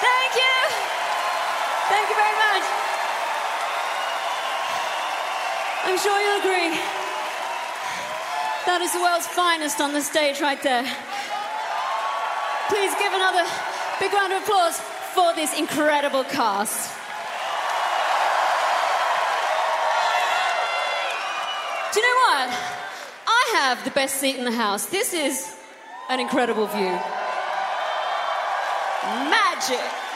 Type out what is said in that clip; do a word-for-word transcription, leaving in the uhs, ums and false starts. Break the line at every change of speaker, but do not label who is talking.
Thank you. Thank you very much. I'm sure you'll agree. That is the world's finest on the stage right there. Please give another big round of applause for this incredible cast. Do you know what? I have the best seat in the house. This is an incredible view. Magic.